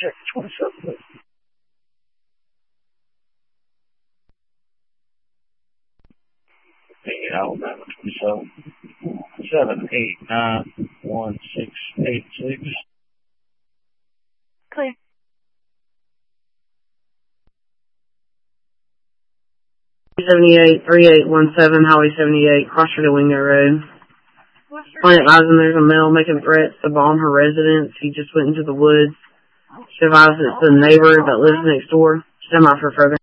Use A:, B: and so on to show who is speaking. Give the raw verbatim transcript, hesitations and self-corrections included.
A: check twenty-seven. Hey, Alabama twenty-seven. Seven eight nine one six eight six.
B: Clear.
C: seventy-eight, thirty-eight seventeen, Highway seventy-eight, Crossroad to Wingo Road. Client advising there's a male making threats to bomb her residence. He just went into the woods. She advised it's a neighbor that lives next door. Stand by for further.